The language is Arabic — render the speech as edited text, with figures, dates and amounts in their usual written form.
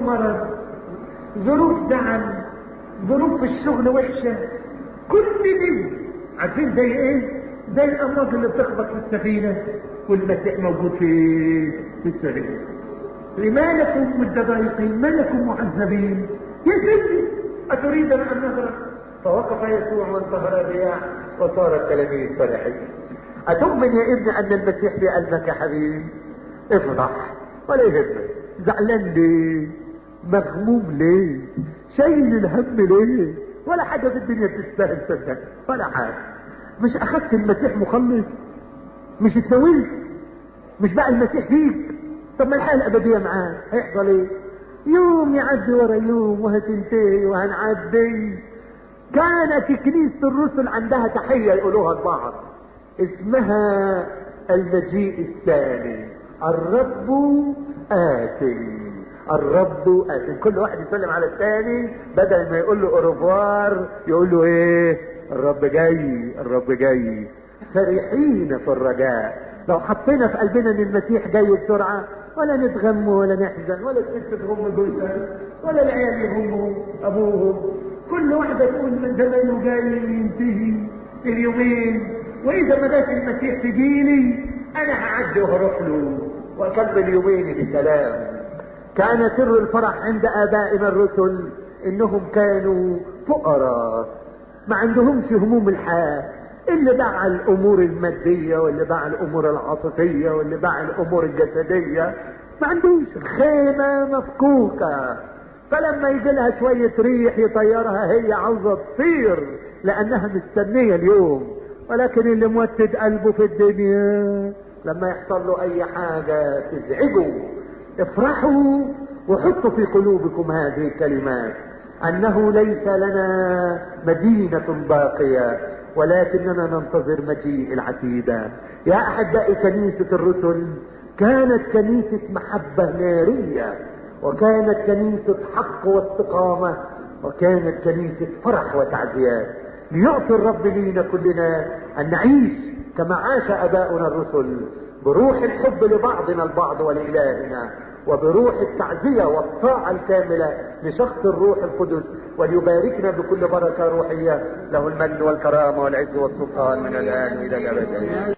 مرض، ظروف زعل، ظروف في الشغل وحشة، كل دي عارفين زي ايه؟ زي الامواج اللي بتخبط في السفينة والمسيح موجود في السفينة. لما لكم متضايقين؟ ما لكم معذبين؟ يا سيدي أتريدنا أن نغرق؟ فوقف يسوع وانتهر الرياح وصار التلاميذ فرحين. أتؤمن يا ابني أن المسيح في قلبك يا حبيبي؟ افرح ولا يهمك. زعلان ليه؟ مغموم ليه؟ شايل الهم ليه؟ ولا حاجة في الدنيا تستاهل صدق ولا حاجة. مش أخذت المسيح مخلص؟ مش اتناولت؟ مش بقى المسيح فيك؟ طب ما الحياة الأبدية معاه هيحصل ايه؟ يوم يعدي ورا يوم وهتنتهي وهنعدي. كانت كنيسة الرسل عندها تحية يقولوها لبعض اسمها المجيء الثاني. الرب آتي، الرب آتي. كل واحد يسلم على الثاني بدل ما يقول له اوروفوار يقول له ايه؟ الرب جاي، الرب جاي. فرحين في الرجاء. لو حطينا في قلبنا ان المسيح جاي بسرعة ولا نتغم ولا نحزن، ولا الست تغم جوزها ولا العيال يغموا ابوهم. كل واحدة تقول من زمانه جاي ينتهي اليومين، واذا ما جاش المسيح في جيلي انا هعدي وهروح له واكمل يوميني بسلام. كان سر الفرح عند ابائنا الرسل انهم كانوا فقراء ما عندهمش هموم الحياة. اللي باع الامور المادية واللي باع الامور العاطفية واللي باع الامور الجسدية ما عندوش. الخيمة مفكوكة، فلما يجي لها شوية ريح يطيرها هي عاوزة تطير لانها مستنية اليوم. ولكن اللي موتد قلبه في الدنيا لما يحصل له اي حاجة تزعجه. افرحوا وحطوا في قلوبكم هذه الكلمات انه ليس لنا مدينة باقية ولكننا ننتظر مجيء العتيدة. يا احبائي كنيسة الرسل كانت كنيسة محبة نارية، وكانت كنيسة حق واستقامة، وكانت كنيسة فرح وتعزيات. ليعطي الرب لينا كلنا ان نعيش كما عاش اباؤنا الرسل، بروح الحب لبعضنا البعض ولإلهنا، وبروح التعزية والطاعة الكاملة لشخص الروح القدس، وليباركنا بكل بركة روحية. له المجد والكرامة والعز والسلطان من الآن إلى الأبد.